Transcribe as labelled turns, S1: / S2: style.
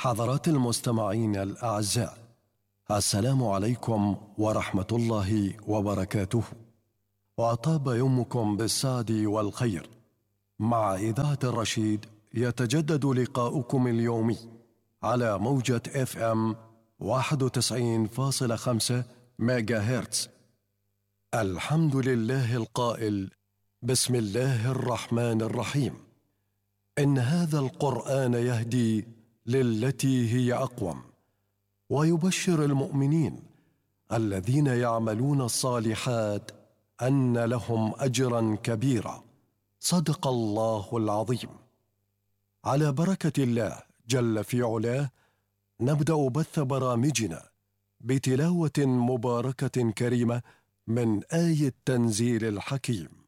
S1: حضرات المستمعين الأعزاء، السلام عليكم ورحمة الله وبركاته، وأطاب يومكم بالسعد والخير. مع إذاعة الرشيد يتجدد لقاؤكم اليومي على موجة FM 91.5 ميجا هرتز. الحمد لله القائل: بسم الله الرحمن الرحيم، إن هذا القرآن يهدي للتي هي أقوم، ويبشر المؤمنين الذين يعملون الصالحات أن لهم أجرا كبيرا. صدق الله العظيم. على بركة الله جل في علاه نبدأ بث برامجنا بتلاوة مباركة كريمة من آية التنزيل الحكيم.